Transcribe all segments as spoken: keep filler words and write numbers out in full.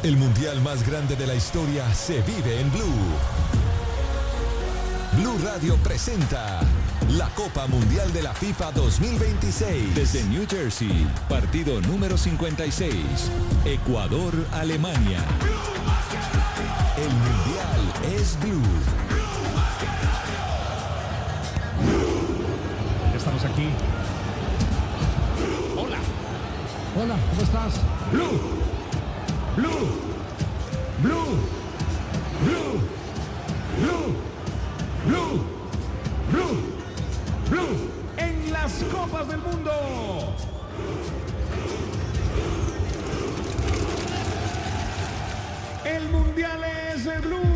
El mundial más grande de la historia se vive en Blue. Blue Radio presenta la Copa Mundial de la FIFA dos mil veintiséis. Desde New Jersey, partido número cincuenta y seis, Ecuador-Alemania. El mundial es Blue. Ya estamos aquí. Hola. Hola, ¿cómo estás? Blue. Blue. Blue. Blue. Blue. Blue. Blue. Blue. En las Copas del Mundo. El mundial es el Blue.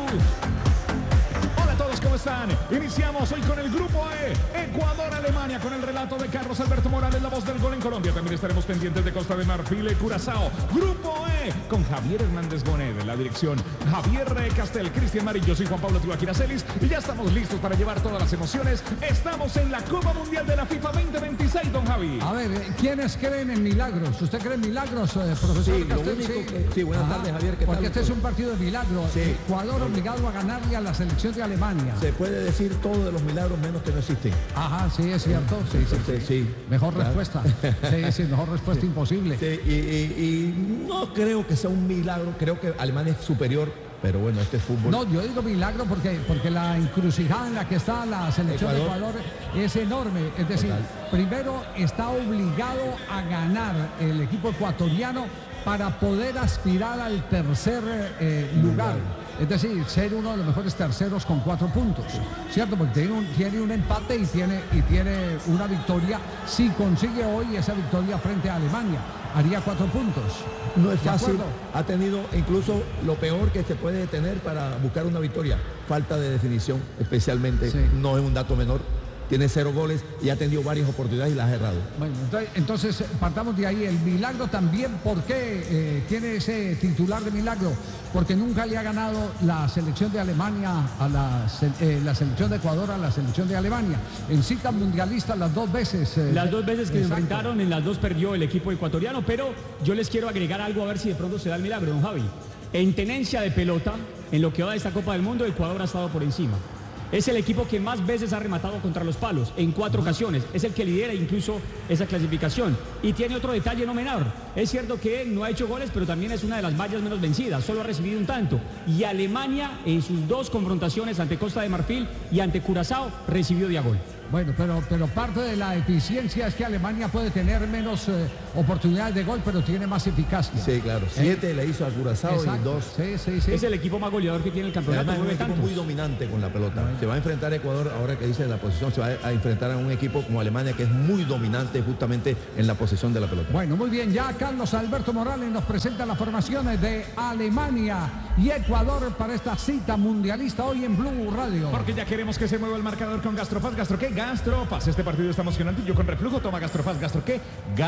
Hola a todos, ¿cómo están? Iniciamos hoy con el grupo E, Ecuador-Alemania, con el relato de Carlos Alberto Morales, la voz del gol en Colombia. También estaremos pendientes de Costa de Marfil y Curazao. Grupo E, con Javier Hernández Bonet en la dirección, Javier Castel, Cristian Marillo, soy Juan Pablo Tibaquira Celis, y ya estamos listos para llevar todas las emociones. Estamos en la Copa Mundial de la FIFA veinte veintiséis, don Javi. A ver, ¿quiénes creen en milagros? ¿Usted cree en milagros, eh, profesor Sí, lo Castel? único Sí. que- sí, buenas Ajá, tardes, Javier, ¿qué Porque tal? este es un partido de milagro. Sí. Ecuador obligado a ganarle a la selección de Alemania. Se puede decir todo de los milagros menos que no existen. Ajá, sí, es cierto. Sí, sí, sí. Sí, sí. Mejor Claro. respuesta. Sí, sí, mejor respuesta imposible. Sí, y, y- y no creo que sea un milagro, creo que Alemania es superior, pero bueno, este es fútbol. No, yo digo milagro porque, porque la encrucijada en la que está la selección Ecuador. de Ecuador es enorme. Es decir, Total. primero está obligado a ganar el equipo ecuatoriano para poder aspirar al tercer eh, lugar. Es decir, ser uno de los mejores terceros con cuatro puntos. ¿Cierto? Porque tiene un, tiene un empate y tiene, y tiene una victoria. Si consigue hoy esa victoria frente a Alemania, haría cuatro puntos. No es ¿De fácil, acuerdo? ha tenido incluso lo peor que se puede tener para buscar una victoria, falta de definición, especialmente, Sí. no es un dato menor, tiene cero goles y ha tenido varias oportunidades y las ha errado. Bueno, entonces, entonces partamos de ahí. El milagro también, ¿por qué eh, tiene ese titular de milagro? Porque nunca le ha ganado la selección de Alemania a la, se- eh, la selección de Ecuador a la selección de Alemania. En cita mundialista las dos veces. eh, Las dos veces que se exacto. enfrentaron, en las dos perdió el equipo ecuatoriano, pero yo les quiero agregar algo a ver si de pronto se da el milagro, don Javi. En tenencia de pelota, en lo que va de esta Copa del Mundo, Ecuador ha estado por encima. Es el equipo que más veces ha rematado contra los palos, en cuatro ocasiones. Es el que lidera incluso esa clasificación. Y tiene otro detalle no menor. Es cierto que no ha hecho goles, pero también es una de las vallas menos vencidas. Solo ha recibido un tanto. Y Alemania, en sus dos confrontaciones ante Costa de Marfil y ante Curazao, recibió de a gol. Bueno, pero, pero parte de la eficiencia es que Alemania puede tener menos eh, oportunidades de gol, pero tiene más eficacia. Sí, claro, siete le hizo a Curazao y Exacto. dos. Sí, sí, sí. Es el equipo más goleador que tiene el Y campeonato. además es un nueve equipo tantos. muy dominante con la pelota. Se va a enfrentar a Ecuador, ahora que dice la posición, se va a enfrentar a un equipo como Alemania que es muy dominante justamente en la posesión de la pelota. Bueno, muy bien, ya Carlos Alberto Morales nos presenta las formaciones de Alemania y Ecuador para esta cita mundialista hoy en Blue Radio. Porque ya queremos que se mueva el marcador con Gastrofaz. ¿Gastro qué? Gastrofaz. Este partido está emocionante. Yo con reflujo, toma Gastrofaz. ¿Gastro qué?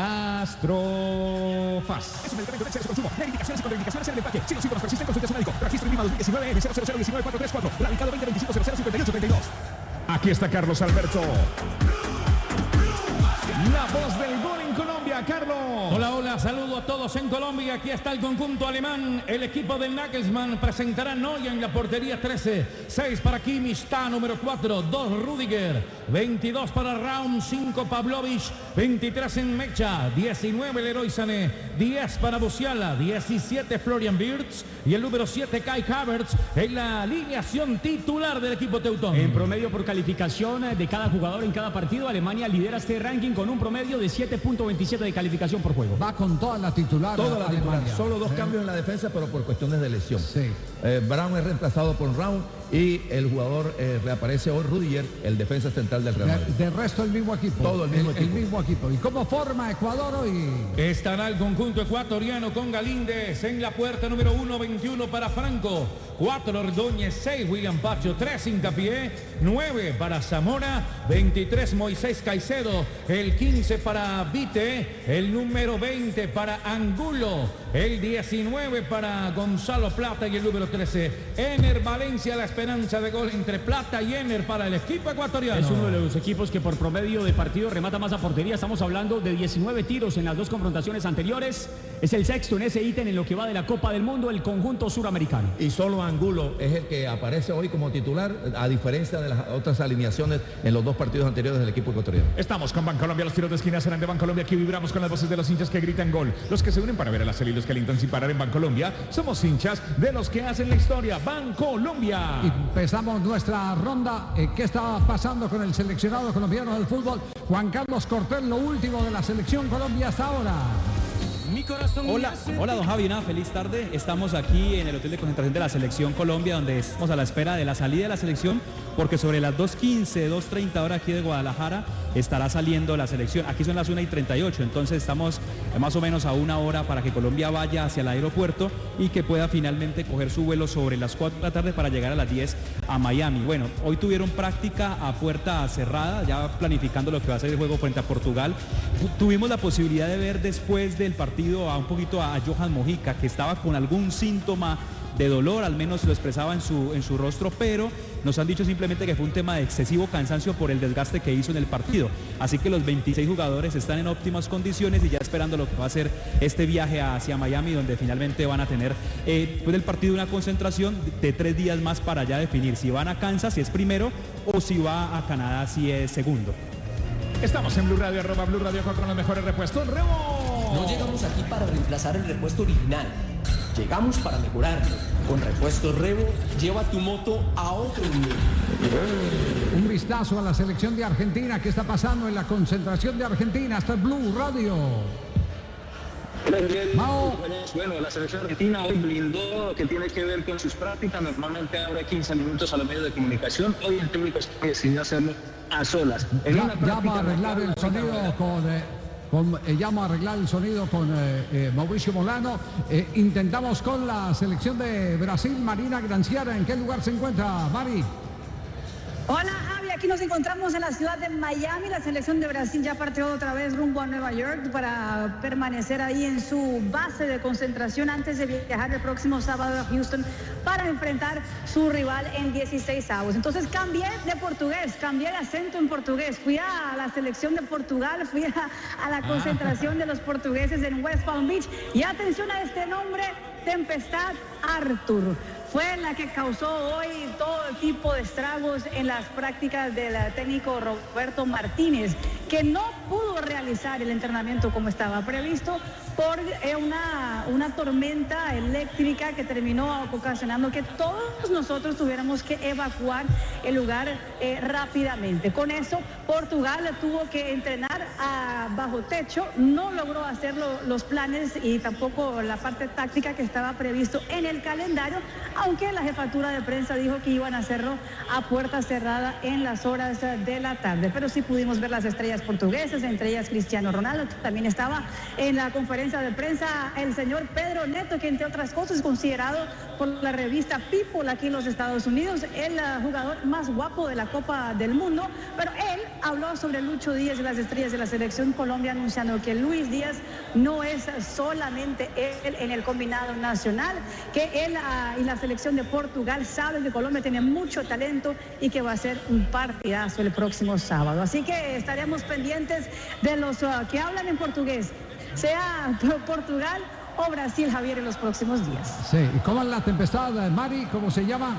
Gastrofaz. Es un medicamento de exceso de consumo. La indicaciones y contraindicaciones en el empaque. Si los síntomas persisten, consulte a su médico. Registro INVIMA dos mil diecinueve N cero cero cero uno nueve cuatro tres cuatro. Radicado veinte veinticinco cero cero cincuenta y ocho treinta y dos. Aquí está Carlos Alberto. La voz del gol en Colombia, Carlos. Hola, hola, saludo a todos en Colombia. Aquí está el conjunto alemán. El equipo del Nagelsmann presentará Neuer en la portería trece. seis para Kimmich, está número cuatro. dos Rüdiger. veintidós para Raum. cinco Pavlovic. veintitrés en Mecha. diecinueve Leroy Sané. diez para Musiala. diecisiete Florian Wirtz. Y el número siete Kai Havertz en la alineación titular del equipo teutón. En promedio por calificación de cada jugador en cada partido, Alemania lidera este ranking con un promedio de siete punto veintisiete de calificación por juego. Va con toda la titular. Toda la Alemania. titular, solo dos Sí. cambios en la defensa, pero por cuestiones de lesión. Sí. Eh, Brown es reemplazado por Raum y el jugador eh, reaparece hoy Rüdiger, el defensa central del Real De, Madrid. de resto el mismo equipo. Todo el mismo el, equipo. mismo equipo. ¿Y cómo forma Ecuador hoy? Estará el conjunto ecuatoriano con Galíndez en la puerta número uno, veintiuno para Franco, cuatro Ordóñez, seis William Pacho, tres Hincapié, nueve para Zamora, veintitrés Moisés Caicedo, el quince para Vite, el número veinte para Angulo, El diecinueve para Gonzalo Plata y el número trece, Ener Valencia, la esperanza de gol entre Plata y Ener para el equipo ecuatoriano. Es uno de los equipos que por promedio de partido remata más a portería. Estamos hablando de diecinueve tiros en las dos confrontaciones anteriores. Es el sexto en ese ítem en lo que va de la Copa del Mundo, el conjunto suramericano. Y solo Angulo es el que aparece hoy como titular, a diferencia de las otras alineaciones en los dos partidos anteriores del equipo ecuatoriano. Estamos con Bancolombia, los tiros de esquina serán de Bancolombia. Aquí vibramos con las voces de los hinchas que gritan gol. Los que se unen para ver a la serie y los que alientan sin parar en Bancolombia. Somos hinchas de los que hacen la historia. Bancolombia. Empezamos nuestra ronda. Eh, ¿Qué está pasando con el seleccionado colombiano del fútbol? Juan Carlos Cortés, lo último de la selección Colombia hasta ahora. Mi corazón. Hola, hola don Javi, una feliz tarde. Estamos aquí en el Hotel de Concentración de la Selección Colombia, donde estamos a la espera de la salida de la selección, porque sobre las dos quince, dos treinta hora aquí de Guadalajara estará saliendo la selección. Aquí son las una y treinta y ocho, entonces estamos más o menos a una hora para que Colombia vaya hacia el aeropuerto y que pueda finalmente coger su vuelo sobre las cuatro de la tarde para llegar a las diez a Miami. Bueno, hoy tuvieron práctica a puerta cerrada, ya planificando lo que va a ser el juego frente a Portugal. Tuvimos la posibilidad de ver después del partido a un poquito a Johan Mojica, que estaba con algún síntoma de dolor, al menos lo expresaba en su, en su rostro, pero nos han dicho simplemente que fue un tema de excesivo cansancio por el desgaste que hizo en el partido. Así que los veintiséis jugadores están en óptimas condiciones y ya esperando lo que va a ser este viaje hacia Miami, donde finalmente van a tener eh, después del partido una concentración de tres días más para ya definir si van a Kansas, si es primero, o si va a Canadá, si es segundo. Estamos en Blue Radio, arroba Blue Radio con los mejores repuestos. ¡Remo! No llegamos aquí para reemplazar el repuesto original. Llegamos para mejorarlo. Con Repuestos Revo, lleva tu moto a otro nivel. Un vistazo a la selección de Argentina. ¿Qué está pasando en la concentración de Argentina? Hasta Blue Radio. Mao. Bueno, la selección argentina hoy blindó lo que tiene que ver con sus prácticas. Normalmente abre quince minutos a los medios de comunicación. Hoy el técnico decidió hacerlo a solas. En ya, ya va a arreglar el sonido con... Eh... Con, eh, llamo a arreglar el sonido con eh, eh, Mauricio Molano. Eh, intentamos con la selección de Brasil, Marina Granciera. ¿En qué lugar se encuentra, Mari? Hola, Javi. Aquí nos encontramos en la ciudad de Miami. La selección de Brasil ya partió otra vez rumbo a Nueva York para permanecer ahí en su base de concentración antes de viajar el próximo sábado a Houston para enfrentar su rival en dieciséis avos. Entonces cambié de portugués, cambié de acento en portugués. Fui a la selección de Portugal, fui a, a la concentración de los portugueses en West Palm Beach. Y atención a este nombre, Tempestad Arthur. Fue la que causó hoy todo tipo de estragos en las prácticas del técnico Roberto Martínez, que no pudo realizar el entrenamiento como estaba previsto por una, una tormenta eléctrica que terminó ocasionando que todos nosotros tuviéramos que evacuar el lugar eh, rápidamente. Con eso, Portugal tuvo que entrenar a bajo techo, no logró hacer lo, los planes y tampoco la parte táctica que estaba previsto en el calendario, aunque la jefatura de prensa dijo que iban a hacerlo a puerta cerrada en las horas de la tarde. Pero sí pudimos ver las estrellas portuguesas, entre ellas Cristiano Ronaldo. También estaba en la conferencia de prensa el señor Pedro Neto, que entre otras cosas es considerado por la revista People aquí en los Estados Unidos el uh, jugador más guapo de la Copa del Mundo. Pero él habló sobre Lucho Díaz y las estrellas de la selección Colombia, anunciando que Luis Díaz no es solamente él en el combinado nacional, que él uh, y la selección de Portugal saben que Colombia tiene mucho talento y que va a ser un partidazo el próximo sábado. Así que estaremos pendientes de los uh, que hablan en portugués, sea Portugal o Brasil, Javier, en los próximos días. Sí, ¿y cómo es la tempestad, Mari? ¿Cómo se llama?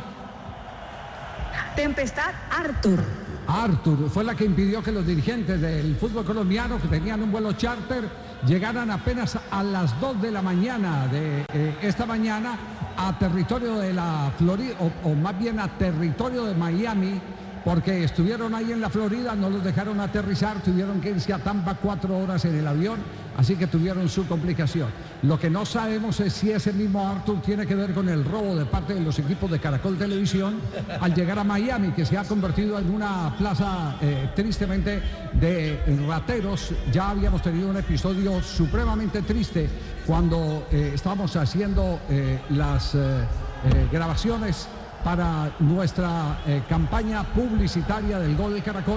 Tempestad Arthur. Arthur fue la que impidió que los dirigentes del fútbol colombiano, que tenían un vuelo charter, llegaran apenas a las dos de la mañana de eh, esta mañana a territorio de la Florida, o, o más bien a territorio de Miami, porque estuvieron ahí en la Florida, no los dejaron aterrizar, tuvieron que irse a Tampa cuatro horas en el avión, así que tuvieron su complicación. Lo que no sabemos es si ese mismo Arthur tiene que ver con el robo de parte de los equipos de Caracol Televisión al llegar a Miami, que se ha convertido en una plaza eh, tristemente de rateros. Ya habíamos tenido un episodio supremamente triste cuando eh, estábamos haciendo eh, las eh, eh, grabaciones para nuestra eh, campaña publicitaria del Gol de Caracol,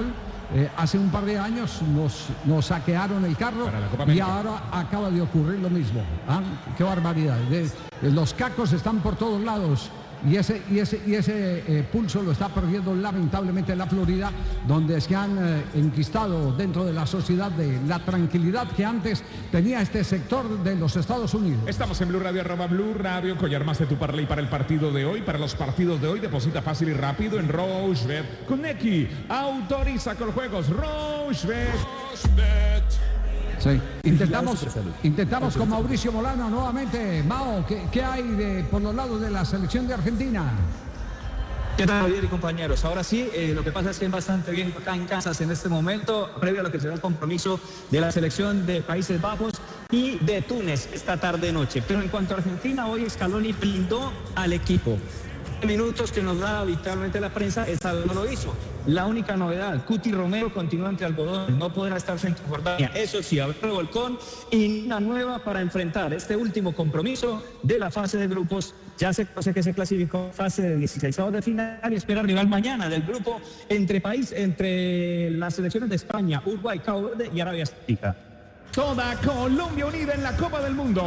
Eh, hace un par de años nos, nos saquearon el carro y ahora acaba de ocurrir lo mismo. ¿Ah? Qué barbaridad. De, de los cacos están por todos lados. Y ese, y ese, y ese eh, pulso lo está perdiendo lamentablemente en la Florida, donde se han eh, enquistado dentro de la sociedad de la tranquilidad que antes tenía este sector de los Estados Unidos. Estamos en Blue Radio, arroba Blue Radio, collar más de tu parlay para el partido de hoy. Para los partidos de hoy, deposita fácil y rápido en Rochebet. Con Neki, autoriza con juegos Rochebet. Sí. Intentamos, intentamos con Mauricio Molano nuevamente. Mao, ¿qué, qué hay de, por los lados de la selección de Argentina? ¿Qué tal, Javier y compañeros? Ahora sí, eh, lo que pasa es que es bastante bien acá en Kansas en este momento, previo a lo que será el compromiso de la selección de Países Bajos y de Túnez esta tarde-noche. Pero en cuanto a Argentina, hoy Scaloni blindó al equipo. Minutos que nos da habitualmente la prensa, esta vez no lo hizo. La única novedad, Cuti Romero continúa entre algodón, no podrá estar frente a Jordania. Eso sí, habrá volcón y una nueva para enfrentar este último compromiso de la fase de grupos. Ya se conoce que se clasificó fase de dieciséis de final y espera rival mañana del grupo entre país, entre las selecciones de España, Uruguay, Cabo Verde y Arabia Saudita. Toda Colombia unida en la Copa del Mundo.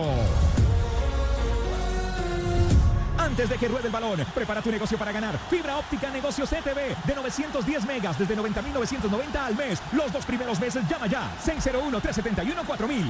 Antes de que ruede el balón, prepara tu negocio para ganar. Fibra óptica negocio C T V de novecientos diez megas desde noventa mil novecientos noventa al mes. Los dos primeros meses llama ya. seis cero uno, tres siete uno, cuatro mil.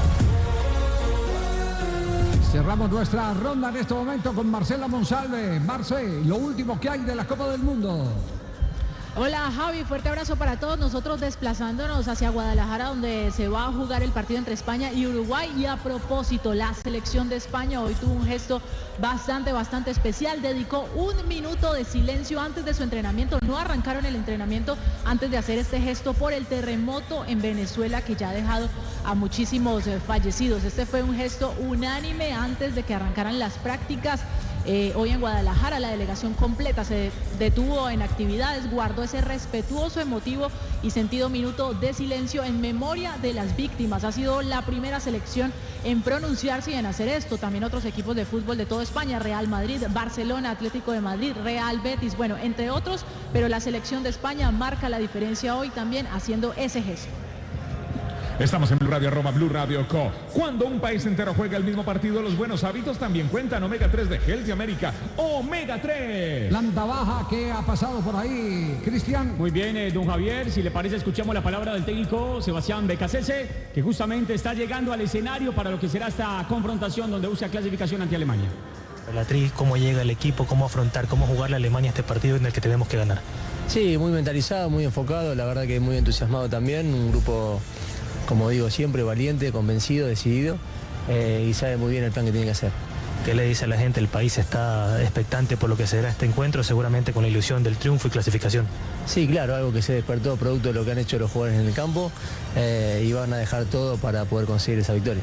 Cerramos nuestra ronda en este momento con Marcela Monsalve. Marce, lo último que hay de la Copa del Mundo. Hola Javi, fuerte abrazo para todos. Nosotros desplazándonos hacia Guadalajara, donde se va a jugar el partido entre España y Uruguay. Y a propósito, la selección de España hoy tuvo un gesto bastante, bastante especial. Dedicó un minuto de silencio antes de su entrenamiento. No arrancaron el entrenamiento antes de hacer este gesto por el terremoto en Venezuela, que ya ha dejado a muchísimos eh, fallecidos. Este fue un gesto unánime antes de que arrancaran las prácticas. Eh, hoy en Guadalajara la delegación completa se detuvo en actividades, guardó ese respetuoso, emotivo y sentido minuto de silencio en memoria de las víctimas. Ha sido la primera selección en pronunciarse y en hacer esto. También otros equipos de fútbol de toda España, Real Madrid, Barcelona, Atlético de Madrid, Real Betis, bueno, entre otros, pero la selección de España marca la diferencia hoy también haciendo ese gesto. Estamos en Blue Radio, arroba Blue Radio Co. Cuando un país entero juega el mismo partido, los buenos hábitos también cuentan. Omega tres de Healthy America. Omega tres. Planta baja, ¿qué ha pasado por ahí, Cristian? Muy bien, eh, don Javier. Si le parece, escuchamos la palabra del técnico Sebastián Becasese, que justamente está llegando al escenario para lo que será esta confrontación donde busca clasificación ante Alemania. La tri, cómo llega el equipo, cómo afrontar, cómo jugar la Alemania este partido en el que tenemos que ganar. Sí, muy mentalizado, muy enfocado, la verdad que muy entusiasmado también, un grupo, como digo siempre, valiente, convencido, decidido eh, y sabe muy bien el plan que tiene que hacer. ¿Qué le dice a la gente? El país está expectante por lo que será este encuentro, seguramente con la ilusión del triunfo y clasificación. Sí, claro, algo que se despertó producto de lo que han hecho los jugadores en el campo eh, y van a dejar todo para poder conseguir esa victoria.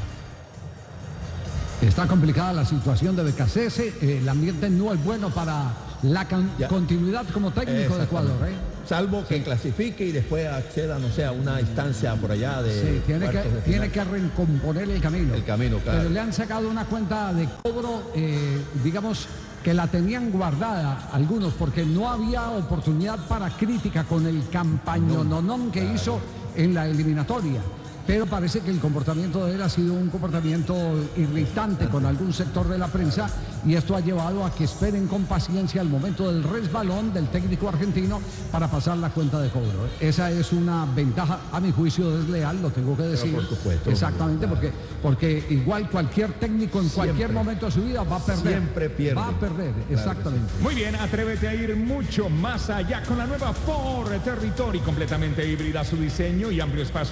Está complicada la situación de Becasese, eh, el ambiente no es bueno para la continuidad como técnico de Ecuador. ¿eh? Salvo que sí. clasifique y después acceda, no sé, a una instancia por allá de... Sí, tiene que, tiene que recomponer el camino. El camino, claro. Pero le han sacado una cuenta de cobro, eh, digamos, que la tenían guardada algunos, porque no había oportunidad para crítica con el campañononón que claro. hizo en la eliminatoria. Pero parece que el comportamiento de él ha sido un comportamiento irritante con algún sector de la prensa y esto ha llevado a que esperen con paciencia el momento del resbalón del técnico argentino para pasar la cuenta de cobro. Esa es una ventaja, a mi juicio, desleal, lo tengo que decir. Pero por supuesto. Exactamente, porque, porque igual cualquier técnico en siempre, cualquier momento de su vida va a perder. Siempre pierde. Va a perder, claro, exactamente. Sí. Muy bien, atrévete a ir mucho más allá con la nueva Ford Territory, completamente híbrida, su diseño y amplio espacio